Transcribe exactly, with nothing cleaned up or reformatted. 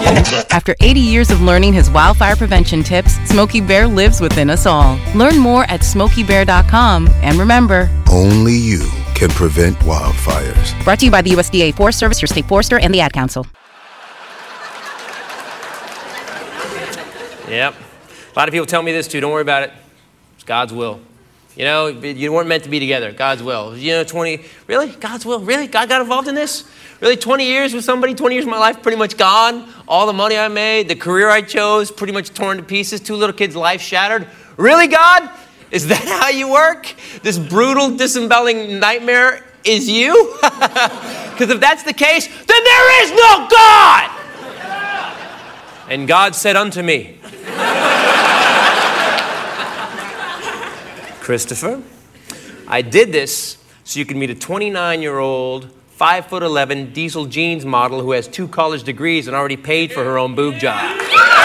After eighty years of learning his wildfire prevention tips, Smokey Bear lives within us all. Learn more at smokey bear dot com. And remember, only you can prevent wildfires. Brought to you by the U S D A Forest Service, your state forester, and the Ad Council. Yep. A lot of people tell me this too. Don't worry about it. It's God's will. You know, you weren't meant to be together. God's will. You know, twenty, really? God's will? Really? God got involved in this? Really? twenty years with somebody, twenty years of my life pretty much gone. All the money I made, the career I chose, pretty much torn to pieces. Two little kids' life shattered. Really, God? Is that how you work? This brutal, disemboweling nightmare is you? Because if that's the case, then there is no God! And God said unto me, Christopher, I did this so you can meet a twenty-nine-year-old, five foot eleven diesel jeans model who has two college degrees and already paid for her own boob job.